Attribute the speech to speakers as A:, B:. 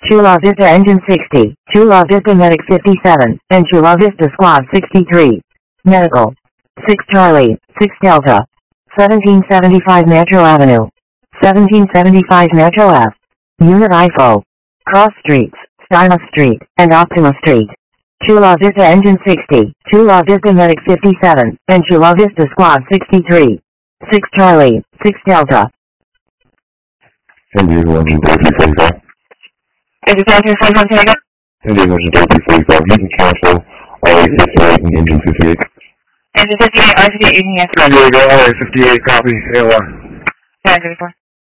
A: Chula Vista Engine 60, Chula Vista Medic 57, and Chula Vista Squad 63. Medical. 6 Charlie, 6 Delta. 1775 Metro Avenue. 1775 Metro F. Unit IFO. Cross Streets, Styma Street, and Optima Street. Chula Vista Engine 60, Chula Vista Medic 57, and Chula Vista Squad 63. 6 Charlie, 6 Delta.
B: San Diego Engine 3345.
A: Engine 3345.
B: San Diego Engine 3345. Using cancel. RA58 and Engine 58.
A: Engine 58, R58 using S.
B: San Diego, RA58, copy. AOR.
A: 934.